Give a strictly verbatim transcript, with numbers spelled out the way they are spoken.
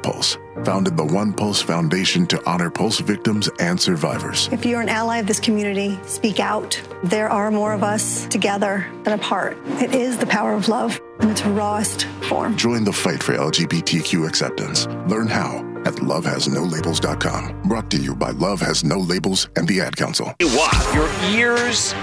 Pulse founded the One Pulse Foundation to honor Pulse victims and survivors. If you're an ally of this community, speak out. There are more of us together than apart. It is the power of love in its rawest form. Join the fight for L G B T Q acceptance. Learn how at love has no labels dot com. Brought to you by Love Has No Labels and the Ad Council. What? Your ears